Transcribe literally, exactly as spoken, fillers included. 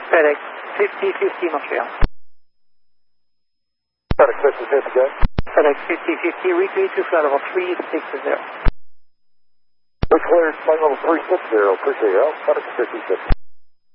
FedEx fifty fifty Montreal. FedEx fifty fifty, go. FedEx fifty fifty, retreat to flight level three six zero. We cleared flight level three six zero, appreciate it. FedEx fifty fifty.